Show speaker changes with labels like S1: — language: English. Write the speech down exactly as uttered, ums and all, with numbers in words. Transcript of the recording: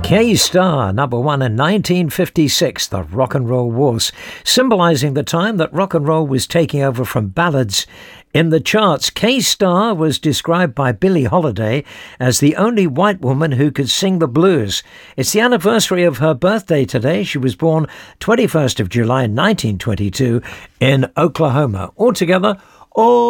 S1: K-Star, number one in nineteen fifty-six, the Rock and Roll Waltz, symbolising the time that rock and roll was taking over from ballads in the charts. K-Star was described by Billie Holiday as the only white woman who could sing the blues. It's the anniversary of her birthday today. She was born twenty-first of July nineteen twenty-two in Oklahoma. Altogether, all